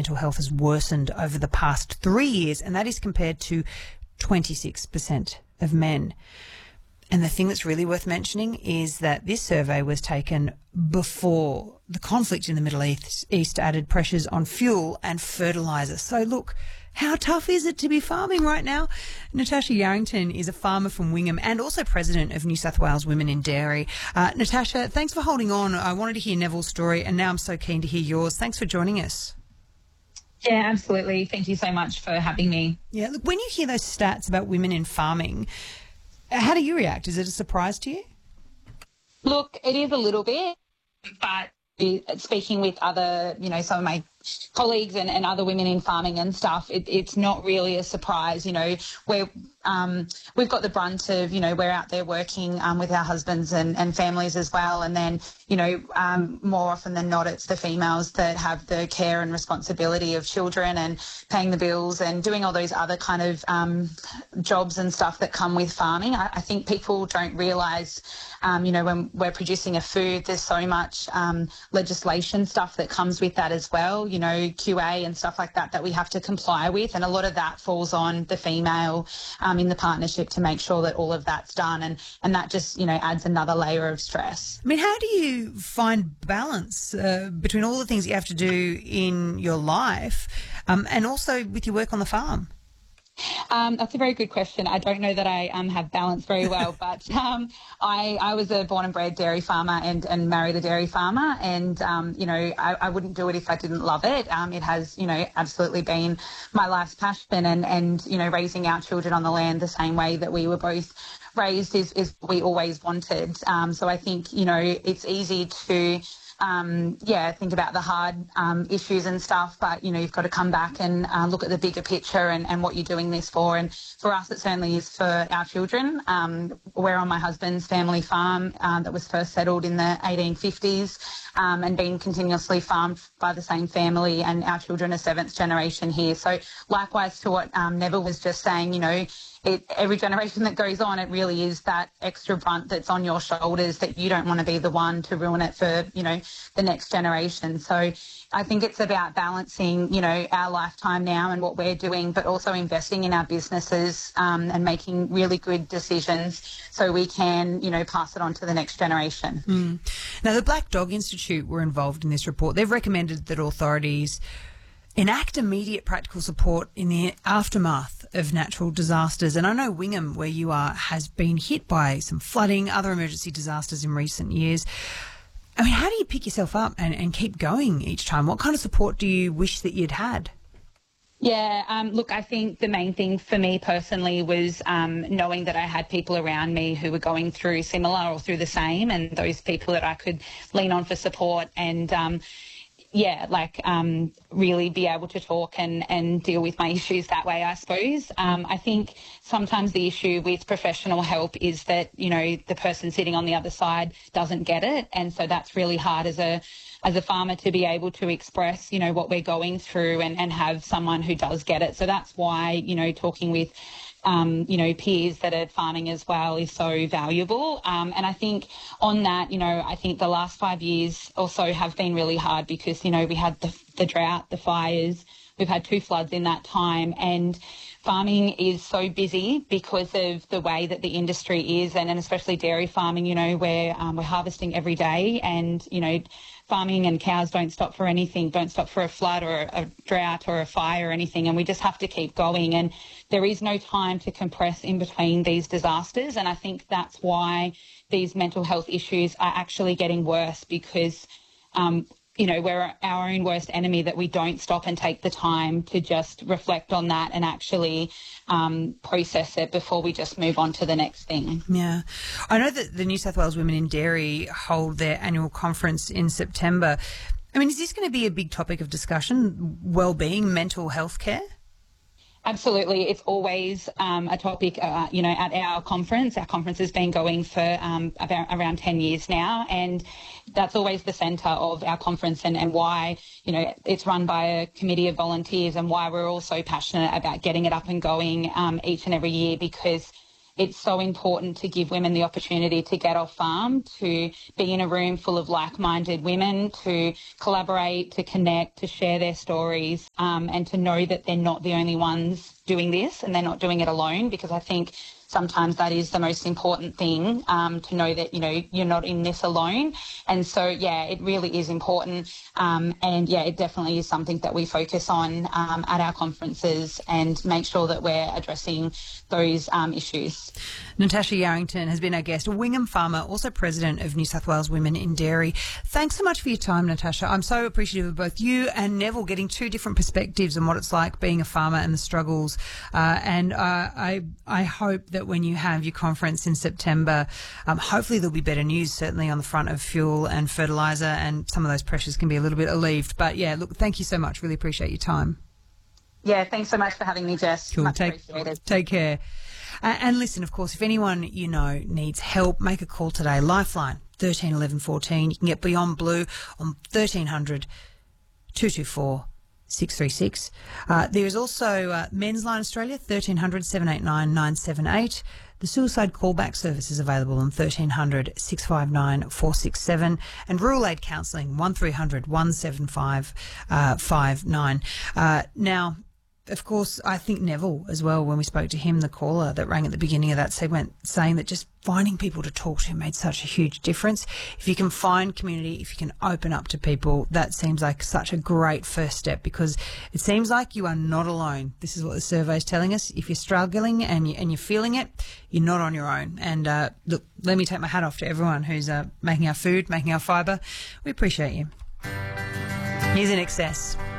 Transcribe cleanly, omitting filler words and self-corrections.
mental health has worsened over the past 3 years, and that is compared to 26% of men. And the thing that's really worth mentioning is that this survey was taken before the conflict in the Middle East added pressures on fuel and fertiliser. So look, how tough is it to be farming right now? Natasha Yarrington is a farmer from Wingham and also president of New South Wales Women in Dairy. Natasha, thanks for holding on. I wanted to hear Neville's story and now I'm so keen to hear yours. Thanks for joining us. Yeah, absolutely. Thank you so much for having me. Yeah, look, when you hear those stats about women in farming, how do you react? Is it a surprise to you? Look, it is a little bit, but speaking with other, some of my colleagues and other women in farming and stuff, it's not really a surprise. We've got the brunt of, we're out there working with our husbands and families as well. And then, more often than not, it's the females that have the care and responsibility of children and paying the bills and doing all those other kind of jobs and stuff that come with farming. I think people don't realise, when we're producing a food, there's so much legislation stuff that comes with that as well, QA and stuff like that we have to comply with. And a lot of that falls on the female in the partnership to make sure that all of that's done. And that just, adds another layer of stress. I mean, how do you find balance between all the things you have to do in your life and also with your work on the farm? That's a very good question. I don't know that I have balance very well, but I was a born and bred dairy farmer and married a dairy farmer, and I wouldn't do it if I didn't love it. It has absolutely been my life's passion, and raising our children on the land the same way that we were both raised is what we always wanted. So I think it's easy to think about the hard issues and stuff, but, you've got to come back and look at the bigger picture and what you're doing this for. And for us, it certainly is for our children. We're on my husband's family farm that was first settled in the 1850s and been continuously farmed by the same family, and our children are seventh generation here. So likewise to what Neville was just saying, every generation that goes on, it really is that extra brunt that's on your shoulders that you don't want to be the one to ruin it for, the next generation. So I think it's about balancing, our lifetime now and what we're doing, but also investing in our businesses and making really good decisions so we can, pass it on to the next generation. Now, the Black Dog Institute were involved in this report. They've recommended that authorities enact immediate practical support in the aftermath of natural disasters. And I know Wingham, where you are, has been hit by some flooding, other emergency disasters in recent years. I mean, how do you pick yourself up and keep going each time? What kind of support do you wish that you'd had? Yeah, look, I think the main thing for me personally was knowing that I had people around me who were going through similar or through the same, and those people that I could lean on for support and really be able to talk and deal with my issues that way, I suppose. I think sometimes the issue with professional help is that, the person sitting on the other side doesn't get it. And so that's really hard as a farmer to be able to express, what we're going through and have someone who does get it. So that's why, talking with peers that are farming as well is so valuable. And I think on that, I think the last 5 years also have been really hard because, we had the drought, the fires, we've had 2 floods in that time, and farming is so busy because of the way that the industry is, and especially dairy farming, where we're harvesting every day, and, farming and cows don't stop for anything, don't stop for a flood or a drought or a fire or anything, and we just have to keep going. And there is no time to compress in between these disasters, and I think that's why these mental health issues are actually getting worse because, we're our own worst enemy, that we don't stop and take the time to just reflect on that and actually process it before we just move on to the next thing. Yeah. I know that the New South Wales Women in Dairy hold their annual conference in September. I mean, is this going to be a big topic of discussion, well-being, mental health care? Absolutely. It's always a topic, at our conference. Our conference has been going for around 10 years now, and that's always the centre of our conference and why, it's run by a committee of volunteers and why we're all so passionate about getting it up and going each and every year, because it's so important to give women the opportunity to get off farm, to be in a room full of like-minded women, to collaborate, to connect, to share their stories, and to know that they're not the only ones doing this and they're not doing it alone, because I think sometimes that is the most important thing, to know that, you're not in this alone. And so, it really is important. It definitely is something that we focus on at our conferences and make sure that we're addressing those issues. Natasha Yarrington has been our guest, a Wingham farmer, also president of New South Wales Women in Dairy. Thanks so much for your time, Natasha. I'm so appreciative of both you and Neville getting two different perspectives on what it's like being a farmer and the struggles. I hope that when you have your conference in September, hopefully there'll be better news, certainly on the front of fuel and fertiliser, and some of those pressures can be a little bit alleviated. But look, thank you so much. Really appreciate your time. Yeah, thanks so much for having me, Jess. Cool. Much appreciated. Take care. And listen, of course, if anyone you know needs help, make a call today. Lifeline 13 11 14. You can get Beyond Blue on 1300 224 636. There is also Men's Line Australia, 1300 789 978. The Suicide Callback Service is available on 1300 659 467. And Rural Aid Counselling, 1300 175 59. Now, of course, I think Neville as well, when we spoke to him, the caller that rang at the beginning of that segment, saying that just finding people to talk to made such a huge difference. If you can find community, if you can open up to people, that seems like such a great first step, because it seems like you are not alone. This is what the survey is telling us. If you're struggling and you're feeling it, you're not on your own. And look, let me take my hat off to everyone who's making our food, making our fibre. We appreciate you. Here's In Excess.